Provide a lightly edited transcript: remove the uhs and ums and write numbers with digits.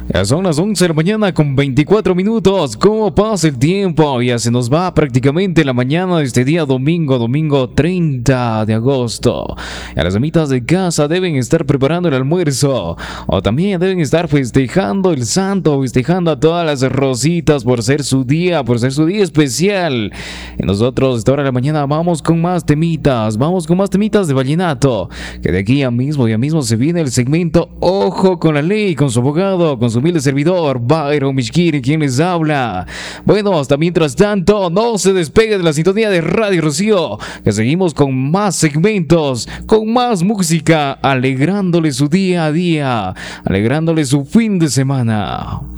Ya son las 11 de la mañana con 24 minutos. ¿Cómo pasa el tiempo? Ya se nos va prácticamente la mañana de este día domingo 30 de agosto. Ya las amitas de casa deben estar preparando el almuerzo. O también deben estar festejando el santo, festejando a todas las rositas por ser su día especial. Y nosotros, esta hora de la mañana, vamos con más temitas. Vamos con más temitas de vallenato. Que de aquí ya mismo se viene el segmento Ojo con la Ley, con su abogado, con su humilde servidor, Byron Mishkiri, quien les habla. Bueno, hasta mientras tanto, no se despegue de la sintonía de Radio Rocío, que seguimos con más segmentos, con más música, alegrándole su día a día, alegrándole su fin de semana.